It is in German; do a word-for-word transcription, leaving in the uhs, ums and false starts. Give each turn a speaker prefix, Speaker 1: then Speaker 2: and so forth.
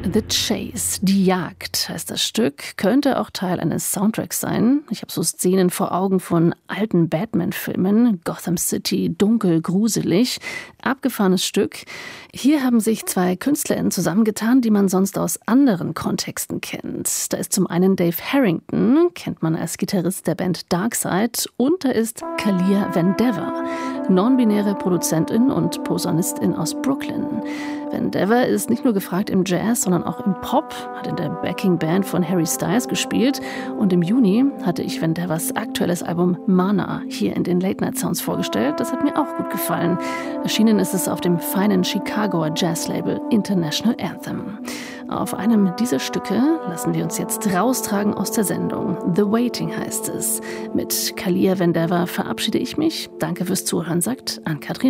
Speaker 1: The Chase, die Jagd heißt das Stück, könnte auch Teil eines Soundtracks sein. Ich habe so Szenen vor Augen von alten Batman-Filmen. Gotham City, dunkel, gruselig, abgefahrenes Stück. Hier haben sich zwei KünstlerInnen zusammengetan, die man sonst aus anderen Kontexten kennt. Da ist zum einen Dave Harrington, kennt man als Gitarrist der Band Darkside, und da ist Kalia Vandever, non-binäre Produzentin und Posaunistin aus Brooklyn. Vandever ist nicht nur gefragt im Jazz, sondern auch im Pop, hat in der Backing-Band von Harry Styles gespielt, und im Juni hatte ich Vandevers aktuelles Album Mana hier in den Late Night Sounds vorgestellt. Das hat mir auch gut gefallen. Erschienen ist es auf dem feinen Chicagoer Jazzlabel International Anthem. Auf einem dieser Stücke lassen wir uns jetzt raustragen aus der Sendung. The Waiting heißt es. Mit Kalia Vandever verabschiede ich mich. Danke fürs Zuhören, sagt Ann-Kathrin